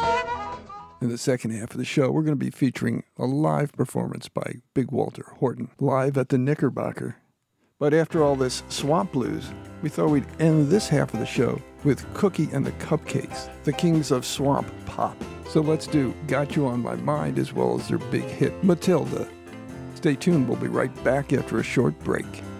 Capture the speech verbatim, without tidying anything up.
In the second half of the show, we're going to be featuring a live performance by Big Walter Horton, live at the Knickerbocker. But after all this swamp blues, we thought we'd end this half of the show with Cookie and the Cupcakes, the kings of swamp pop. So let's do Got You On My Mind as well as their big hit, Matilda. Stay tuned, we'll be right back after a short break.